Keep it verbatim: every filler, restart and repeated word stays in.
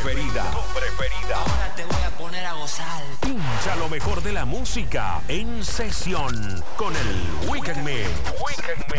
preferida. Tu preferida. Ahora te voy a poner a gozar. Pincha lo mejor de la música en sesión con el Weekend Mix. Weekend Mix.